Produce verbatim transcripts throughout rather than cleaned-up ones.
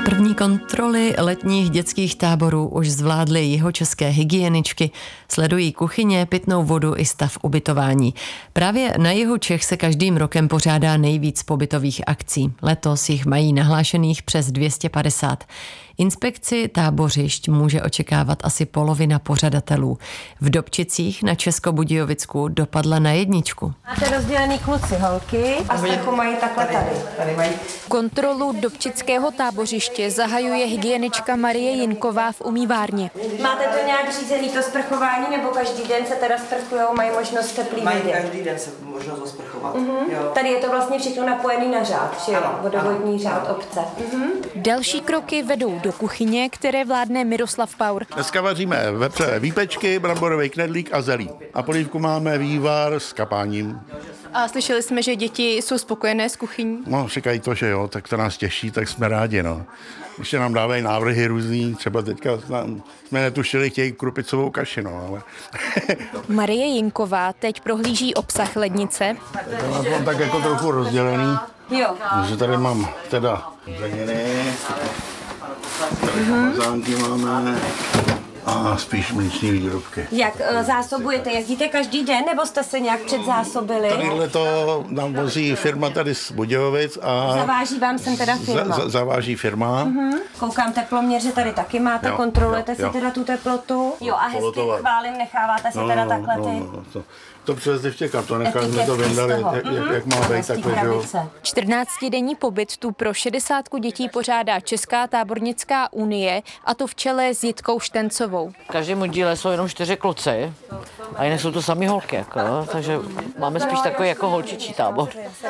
První kontroly letních dětských táborů už zvládly jihočeské hygieničky, sledují kuchyně, pitnou vodu i stav ubytování. Právě na jihu Čech se každým rokem pořádá nejvíc pobytových akcí. Letos jich mají nahlášených přes dvě stě padesát. Inspekci tábořišť může očekávat asi polovina pořadatelů. V Dobčicích na Českobudějovicku dopadla na jedničku. Máte rozdělený kluci, holky a stechu mají takhle tady. tady mají. Kontrolu Dobčického tábořiště zahajuje hygienička Marie Jinková v umývárně. Máte to nějak řízený to sprchování, nebo každý den se teda sprchujou, mají možnost teplý vody? Mají každý den se možnost zasprchovat. Uh-huh. Jo. Tady je to vlastně všechno napojený na řád, že jo? Vodovodní řád obce. Uh-huh. Další kroky vedou do kuchyně, které vládne Miroslav Paur. Dneska vaříme vepřové výpečky, bramborový knedlík a zelí. A polívku máme vývar s kapáním. A slyšeli jsme, že děti jsou spokojené s kuchyní? No, říkají to, že jo, tak to nás těší, tak jsme rádi, no. Ještě nám dávají návrhy různý, třeba teďka jsme netušili, chtějí krupicovou kaši, no, ale... Marie Jinková teď prohlíží obsah lednice. To mám tak jako trochu rozdělený. Jo. Takže tady mám teda zeleniny, tady mazánky máme a spíš mléčné výrobky. Jak e, zásobujete? Jezdíte každý den, nebo jste se nějak předzásobili? Tadyhle to nám vozí firma tady z Budějovic a... Zaváží vám sem teda firma? Za, za, zaváží firma. Uh-huh. Koukám, teploměře tady taky máte, jo, kontrolujete jo, si jo. teda tu teplotu? Jo, a hezky Polotovat. chválím, necháváte si no, teda no, takhle no, ty... no, no, to, to přivezli v těch kartonech, ale jsme to etiketky z vyndali, toho. jak, Mhm. jak má být, takhle, že jo. čtrnáctidenní pobyt tu pro šedesátku dětí pořádá Česká tábornická unie, a to v čele s Jitkou Štencovou. V každém díle jsou jenom čtyři kluci a jinak jsou to samý holky, jako, takže máme spíš takový jako holčičí tábor.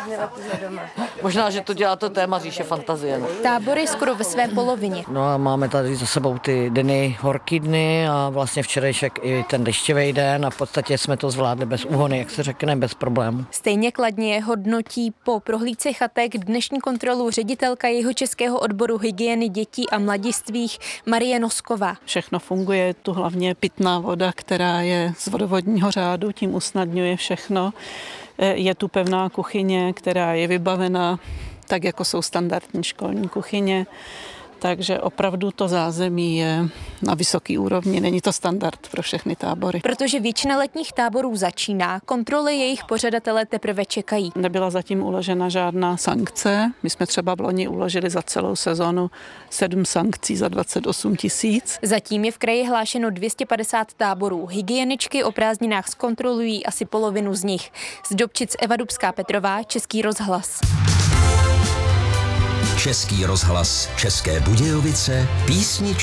Možná, že to dělá to téma Říše fantazie. No. Tábor je skoro ve své polovině. No a máme tady za sebou ty dny, horký dny a vlastně včerejšek i ten dešťový den a v podstatě jsme to zvládli bez úhony, jak se řekne, bez problémů. Stejně kladně hodnotí po prohlídce chatek dnešní kontrolu ředitelka jihočeského odboru hygieny dětí a mladistvých Marie Nosková. Všechno funguje, je tu hlavně pitná voda, která je z vodovodního řádu, tím usnadňuje všechno. Je tu pevná kuchyně, která je vybavena tak, jako jsou standardní školní kuchyně. Takže opravdu to zázemí je na vysoký úrovni, není to standard pro všechny tábory. Protože většina letních táborů začíná, kontroly jejich pořadatele teprve čekají. Nebyla zatím uložena žádná sankce. My jsme třeba v loni uložili za celou sezonu sedm sankcí za dvacet osm tisíc. Zatím je v kraji hlášeno dvě stě padesát táborů. Hygieničky o prázdninách zkontrolují asi polovinu z nich. Z Dobčic Eva Dubská Petrová, Český rozhlas. Český rozhlas České Budějovice, písničky